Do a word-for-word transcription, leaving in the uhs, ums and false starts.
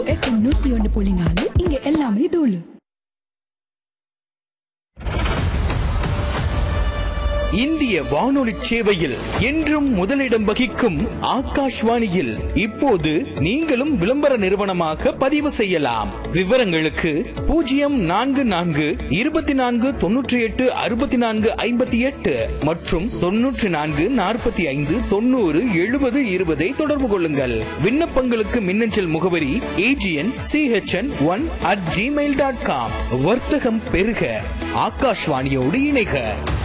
FM நூத்தி ஒன்று புள்ளி நாலு இங்க எல்லாமே தூளு. இந்திய வானொலி சேவையில் என்றும் முதலிடம் வகிக்கும் ஆகாஷ்வாணியில் இப்போது நீங்களும் விளம்பர நிறுவனமாக பதிவு செய்யலாம். விவரங்களுக்கு பூஜ்ஜியம் நான்கு நான்கு இருபத்தி நான்கு தொன்னூற்றி எட்டு அறுபத்தி நான்கு ஐம்பத்தி எட்டு மற்றும் தொன்னூற்றி நான்கு நாற்பத்தி ஐந்து தொண்ணூறு எழுபது இருபதை தொடர்பு கொள்ளுங்கள். விண்ணப்பங்களுக்கு மின்னஞ்சல் முகவரி AGN CHN one at Gmail dot com. வர்த்தகம் பெருக, ஆகாஷ்வாணியோடு இணைக.